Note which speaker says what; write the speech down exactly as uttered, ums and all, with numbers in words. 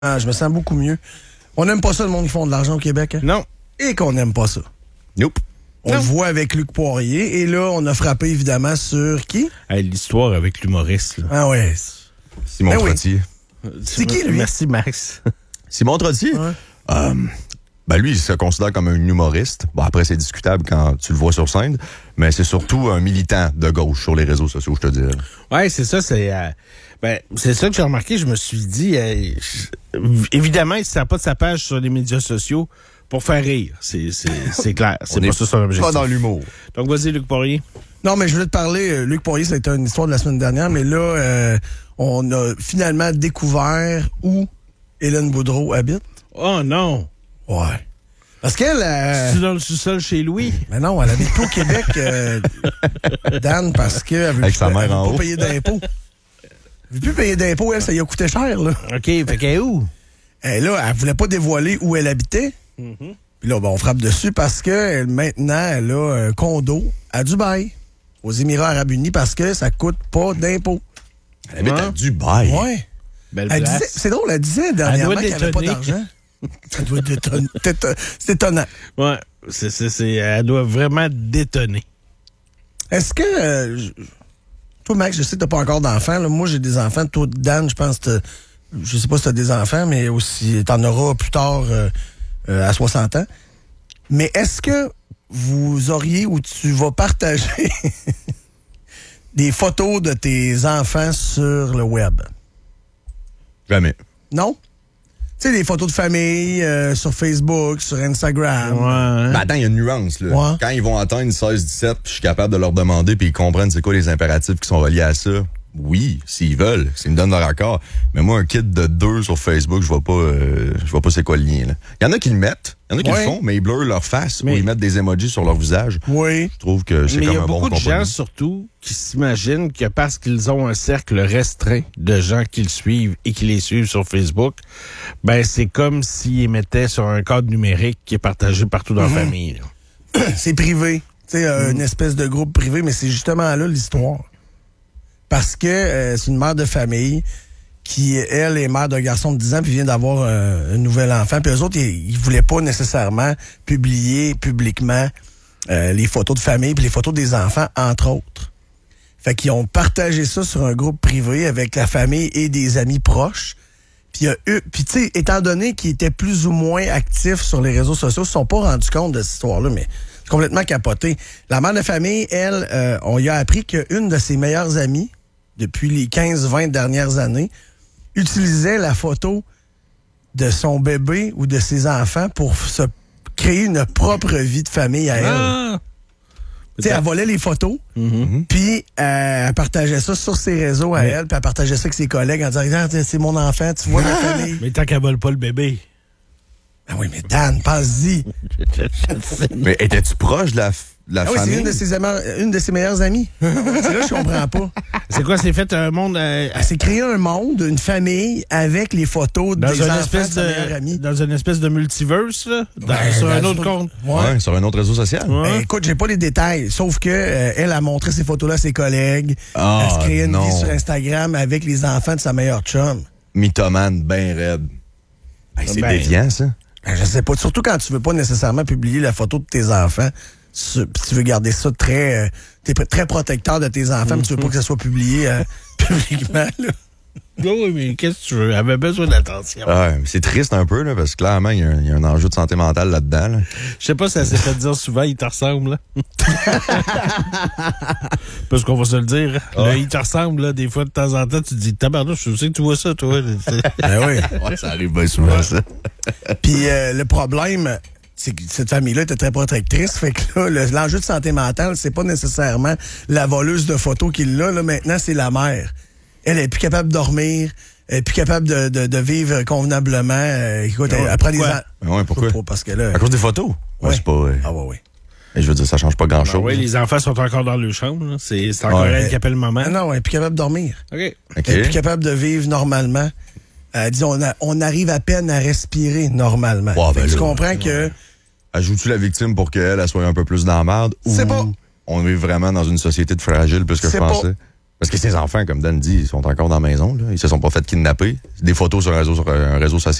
Speaker 1: Ah, je me sens beaucoup mieux. On n'aime pas ça, le monde qui font de l'argent au Québec. Hein?
Speaker 2: Non.
Speaker 1: Et qu'on n'aime pas ça.
Speaker 2: Nope.
Speaker 1: On
Speaker 2: non.
Speaker 1: le voit avec Luc Poirier. Et là, on a frappé évidemment sur qui?
Speaker 2: Hey, l'histoire avec l'humoriste. Là.
Speaker 1: Ah ouais.
Speaker 3: Simon
Speaker 1: Ben oui.
Speaker 3: Trottier.
Speaker 1: C'est qui, lui?
Speaker 2: Merci, Max.
Speaker 3: Simon Trottier?
Speaker 1: Ouais.
Speaker 3: Euh, ben lui, il se considère comme un humoriste. Bon, après, c'est discutable quand tu le vois sur scène, mais c'est surtout un militant de gauche sur les réseaux sociaux, je te dirais.
Speaker 2: Ouais, c'est ça, c'est... Euh, ben, c'est ça que j'ai remarqué, je me suis dit... Euh, je, évidemment, il ne sert pas de sa page sur les médias sociaux pour faire rire. C'est, c'est, c'est clair. C'est
Speaker 3: On
Speaker 2: pas
Speaker 3: est
Speaker 2: ça son objectif.
Speaker 3: Pas dans l'humour.
Speaker 2: Donc, vas-y, Luc Poirier.
Speaker 1: Non, mais je voulais te parler, euh, Luc Poirier, ça a été une histoire de la semaine dernière, mais là, euh, on a finalement découvert où Hélène Boudreau habite.
Speaker 2: Oh non!
Speaker 1: Ouais. Parce qu'elle... Euh,
Speaker 2: Tu es dans le sous-sol chez Louis?
Speaker 1: mais non, elle habite pas au Québec, euh, Dan, parce qu'elle veut
Speaker 3: Avec
Speaker 1: plus,
Speaker 3: sa mère
Speaker 1: elle veut
Speaker 3: en
Speaker 1: pas
Speaker 3: haut.
Speaker 1: payer d'impôts. Elle veut plus payer d'impôts, elle, ça lui a coûté cher, là.
Speaker 2: OK, fait qu'elle est où?
Speaker 1: Et là, elle voulait pas dévoiler où elle habitait.
Speaker 2: Mm-hmm.
Speaker 1: Puis là, ben, on frappe dessus parce que elle, maintenant, elle a un condo à Dubaï, aux Émirats Arabes Unis, parce que ça coûte pas d'impôts.
Speaker 3: Elle habite
Speaker 2: Hein?
Speaker 3: à Dubaï.
Speaker 1: Ouais.
Speaker 2: Belle
Speaker 1: Elle
Speaker 2: place.
Speaker 1: disait, c'est drôle, elle disait dernièrement
Speaker 2: doit
Speaker 1: qu'elle avait pas
Speaker 2: détonner.
Speaker 1: d'argent. Ça doit détonner. C'est- C'est étonnant.
Speaker 2: Ouais, c'est, c'est, c'est, elle doit vraiment détonner.
Speaker 1: Est-ce que... euh, je- toi, Max, je sais que t'as pas encore d'enfants. Là. Moi, j'ai des enfants. Toi, Dan, je pense que t'as- je sais pas si t'as des enfants, mais aussi t'en auras plus tard euh, euh, à soixante ans. Mais est-ce que vous auriez ou tu vas partager des photos de tes enfants sur le web?
Speaker 3: Jamais.
Speaker 1: Non? Tu sais, des photos de famille euh, sur Facebook, sur Instagram.
Speaker 2: Ouais.
Speaker 3: Ben attends, il y a une nuance, là.
Speaker 1: Ouais.
Speaker 3: Quand ils vont atteindre seize dix-sept, puis je suis capable de leur demander, puis ils comprennent c'est quoi les impératifs qui sont reliés à ça. Oui, s'ils veulent, s'ils me donnent leur accord. Mais moi, un kit de deux sur Facebook, je vois pas, euh, je vois pas c'est quoi le lien, là. Il y en a qui le mettent, il y en a qui
Speaker 1: Ouais.
Speaker 3: le font, mais ils blurrent leur face
Speaker 2: Mais-
Speaker 3: ou ils mettent des emojis sur leur visage.
Speaker 1: Oui.
Speaker 3: Je trouve que c'est
Speaker 2: Mais il
Speaker 3: comme
Speaker 2: y a
Speaker 3: un bon
Speaker 2: beaucoup de
Speaker 3: compromis.
Speaker 2: gens, surtout, qui s'imaginent que parce qu'ils ont un cercle restreint de gens qu'ils suivent et qui les suivent sur Facebook, ben c'est comme s'ils mettaient sur un code numérique qui est partagé partout dans la famille. là.
Speaker 1: C'est privé. Tu sais, euh, une espèce de groupe privé, mais c'est justement là l'histoire. Parce que euh, c'est une mère de famille qui, elle, est mère d'un garçon de dix ans puis vient d'avoir euh, un nouvel enfant. Puis eux autres, ils, ils voulaient pas nécessairement publier publiquement euh, les photos de famille puis les photos des enfants, entre autres. Fait qu'ils ont partagé ça sur un groupe privé avec la famille et des amis proches. Puis, il y a eu- puis tu sais, étant donné qu'ils étaient plus ou moins actifs sur les réseaux sociaux, ils se sont pas rendus compte de cette histoire-là, mais c'est complètement capoté. La mère de famille, elle, euh, on y a appris qu'une de ses meilleures amies, depuis les quinze vingt dernières années, utilisait la photo de son bébé ou de ses enfants pour se créer une propre vie de famille à elle.
Speaker 2: Ah!
Speaker 1: Tu sais, elle volait les photos, puis euh, elle partageait ça sur ses réseaux à
Speaker 2: Mais-
Speaker 1: elle, puis elle partageait ça avec ses collègues en disant « Regarde, c'est mon enfant, tu vois ma famille. »
Speaker 2: Mais tant qu'elle vole pas le bébé.
Speaker 1: Ah oui, mais Dan, pense-y.
Speaker 3: Mais étais-tu proche de la, f- de la
Speaker 1: Ah oui,
Speaker 3: famille?
Speaker 1: c'est une de ses, ama- une de ses meilleures amies. c'est là que je comprends pas.
Speaker 2: C'est quoi, c'est fait un monde euh,
Speaker 1: Elle s'est créé un monde, une famille, avec les photos
Speaker 2: dans
Speaker 1: des
Speaker 2: une
Speaker 1: enfants
Speaker 2: espèce
Speaker 1: de sa meilleure amie.
Speaker 2: de dans une espèce de multiverse là, dans-
Speaker 1: Ouais,
Speaker 2: sur un
Speaker 1: dans
Speaker 2: autre
Speaker 1: une-
Speaker 2: compte.
Speaker 1: Ouais.
Speaker 3: Ouais, sur un autre réseau social.
Speaker 2: Ouais.
Speaker 1: Ben, écoute, j'ai pas les détails, sauf que euh, elle a montré ces photos-là à ses collègues.
Speaker 3: Ah,
Speaker 1: elle se créait une
Speaker 3: non.
Speaker 1: vie sur Instagram avec les enfants de sa meilleure chum.
Speaker 3: Mythomane, ben raide. Hey, c'est
Speaker 2: Ben-
Speaker 3: déviant, ça.
Speaker 1: Ben, je sais pas. Surtout quand tu veux pas nécessairement publier la photo de tes enfants. Sur- pis tu veux garder ça très... Euh, t'es pr- très protecteur de tes enfants, mais tu veux pas que ça soit publié euh, publiquement. Là.
Speaker 2: Oui, mais qu'est-ce que tu veux? Elle avait besoin d'attention.
Speaker 3: Ouais, mais c'est triste un peu, là, parce que clairement, il y, a un- il y a un enjeu de santé mentale là-dedans. Là.
Speaker 2: Je sais pas si elle s'est fait dire souvent, il te ressemble, là. Parce qu'on va se le dire.
Speaker 3: Ah.
Speaker 2: Le il te ressemble, là, des fois, de temps en temps, tu te dis, tabarnouche, je sais que tu vois ça, toi.
Speaker 1: Ben oui.
Speaker 3: Ouais, ça arrive bien souvent, ça.
Speaker 1: Puis euh, le problème, c'est que cette famille-là était très protectrice. Fait que là, le- l'enjeu de santé mentale, c'est pas nécessairement la voleuse de photos qui l'a. Là, maintenant, c'est la mère. Elle est plus capable de dormir, elle est plus capable de, de, de vivre convenablement. Euh, écoute, elle, elle prend des...
Speaker 2: pourquoi?
Speaker 1: en-
Speaker 3: Ben ouais, pourquoi?
Speaker 1: Pas- Parce que là...
Speaker 3: À cause des photos? Ouais,
Speaker 1: Ouais.
Speaker 3: c'est pas... euh,
Speaker 1: Ah ouais, ouais.
Speaker 3: je veux dire, ça change pas grand-chose.
Speaker 2: oui, les enfants sont encore dans leur chambre. là. C'est, c'est encore
Speaker 3: Ouais.
Speaker 2: elle qui appelle maman.
Speaker 1: Ah non, elle est plus capable de dormir.
Speaker 2: OK.
Speaker 3: OK.
Speaker 1: Elle est plus capable de vivre normalement. Elle dit, on, a- on arrive à peine à respirer normalement.
Speaker 3: Ouais,
Speaker 1: Fait
Speaker 3: ben
Speaker 1: que tu
Speaker 3: là,
Speaker 1: comprends que...
Speaker 3: Ajoutes-tu la victime pour qu'elle elle soit un peu plus dans la merde?
Speaker 1: C'est
Speaker 3: ou
Speaker 1: pas-
Speaker 3: on est vraiment dans une société de fragiles plus que je
Speaker 1: C'est pas-
Speaker 3: pensais? Parce que ces enfants, comme Dan dit, ils sont encore dans la maison. Là. Ils se sont pas fait kidnapper. Des photos sur un réseau, sur un réseau social.